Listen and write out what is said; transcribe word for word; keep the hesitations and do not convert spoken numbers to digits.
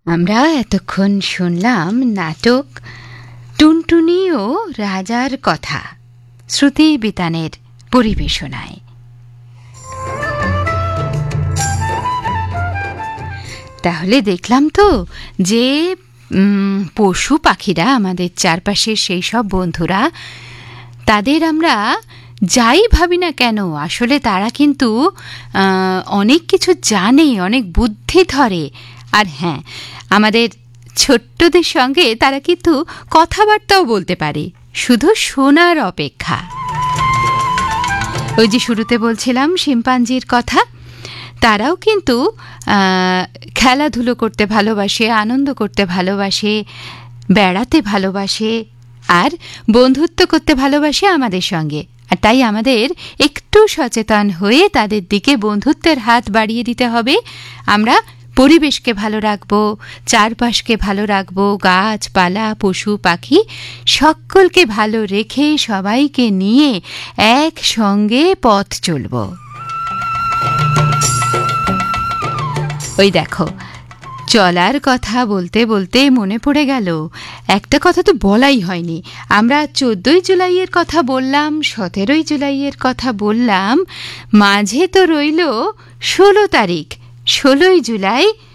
আমরা এতক্ষণ শুনলাম নাটক টুনটুনি ও রাজার কথা শ্রুতি বিতানের পরিবেশনায়। তাহলে দেখলাম তো যে পশু পাখিরা আমাদের চারপাশের সেই সব বন্ধুরা, তাদের আমরা যাই ভাবি না কেন আসলে তারা কিন্তু অনেক কিছু জানে, অনেক বুদ্ধি ধরে। আর হ্যাঁ, আমাদের ছোট্টদের সঙ্গে তারা কিন্তু কথাবার্তাও বলতে পারে, শুধু শোনার অপেক্ষা। ওই যে শুরুতে বলছিলাম শিম্পাঞ্জির কথা, তারাও কিন্তু খেলাধুলো করতে ভালোবাসে, আনন্দ করতে ভালোবাসে, বেড়াতে ভালোবাসে আর বন্ধুত্ব করতে ভালোবাসে আমাদের সঙ্গে। আর তাই আমাদের একটু সচেতন হয়ে তাদের দিকে বন্ধুত্বের হাত বাড়িয়ে দিতে হবে। আমরা পরিবেশকে ভালো রাখবো, চারপাশকে ভালো রাখবো, গাছপালা পশু পাখি সকলকে ভালো রেখে সবাইকে নিয়ে একসঙ্গে পথ চলব। ওই দেখো, চলার কথা বলতে বলতে মনে পড়ে গেল একটা কথা তো বলাই হয়নি। আমরা চোদ্দই জুলাইয়ের কথা বললাম, সতেরোই জুলাইয়ের কথা বললাম, মাঝে তো রইল ষোলো তারিখ, ষোলোই জুলাই